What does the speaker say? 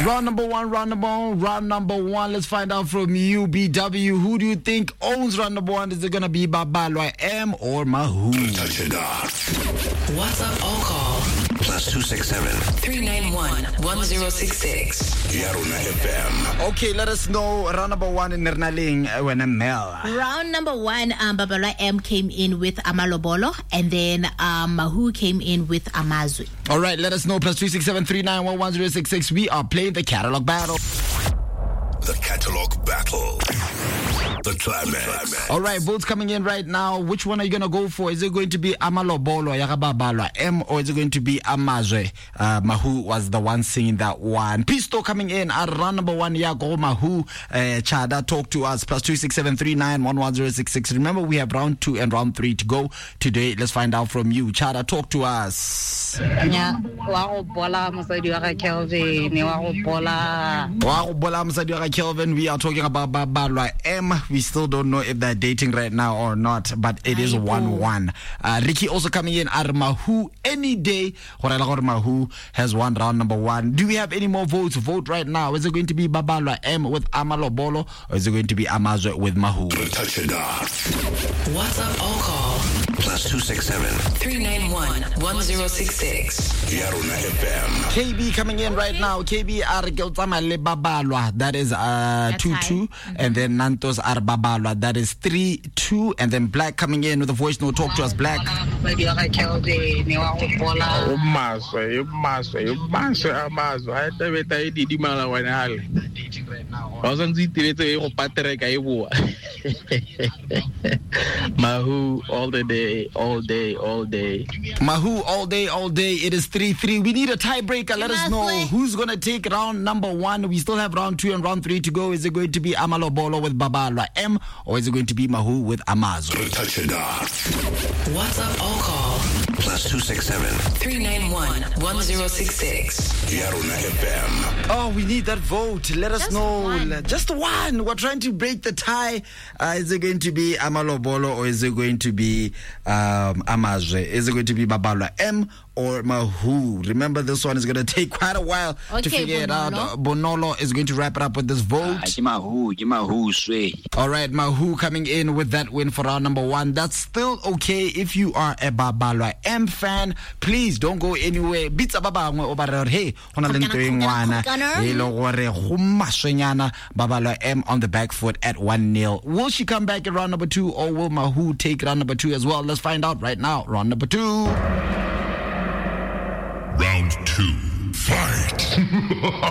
Round number one. Let's find out from you, BW. Who do you think owns round number one? Is it going to be Babalwa M or Mahu? Touch it off. WhatsApp all call. +267 391 1066. Yaruna FM. Okay, let us know. Round number one in Nernaling when a Mel. Round number one, Babalwa M came in with Amalobolo, and then Mahu came in with Amazwi. All right, let us know. +367 391 1066. We are playing the catalog battle. The catalog battle. The climax. All right, votes coming in right now. Which one are you going to go for? Is it going to be Amalobolo, Yagababalwa M, or is it going to be Amazwe? Mahu was the one singing that one. Pisto coming in at round number one. Yago Mahu. Chada, talk to us. +267 391 1066. Remember, we have round 2 and round 3 to go today. Let's find out from you. Chada, talk to us. Kelvin, we are talking about Babalwa M. We still don't know if they're dating right now or not, but it is 1-1. Ricky also coming in at Mahu any day. Mahu has won round number one. Do we have any more votes? Vote right now. Is it going to be Babalwa M with Amalobolo, or is it going to be Amazwe with Mahu? Touch it off. WhatsApp all call. +267 391 1066. Yaruna FM. KB coming in right now. KB Argeltama Le Babalwa. That is 2-2. And then Nantos are Babalwa. That is 3-2. And then Black coming in with a voice note. Talk to us, Black. Mahu all the day, all day. Mahu all day. It is 3-3. We need a tiebreaker. Let us know who's going to take round number one. We still have round 2 and round 3 to go. Is it going to be Amalobolo with Babalwa M, or is it going to be Mahu with Amazwe? Touch it off. WhatsApp all call. +267 391 1066. Yaruna FM. Oh, we need that vote. Let us know. Just one. We're trying to break the tie. Is it going to be Amalobolo, or is it going to be Amazwe? Is it going to be Babalwa M or Mahu? Remember, this one is going to take quite a while to figure it out. Bonolo is going to wrap it up with this vote. All right, Mahu coming in with that win for round number one. That's still okay if you are a Babalwa M fan. Please don't go anywhere. Bitsa babangwe obarere hey hona le ntwe ngwana e lo gore go maswenyana. Babalwa M on the back foot at 1-0. Will she come back at round number 2, or will Mahu take round number 2 as well? Let's find out right now. Round number 2. Round 2. Fight.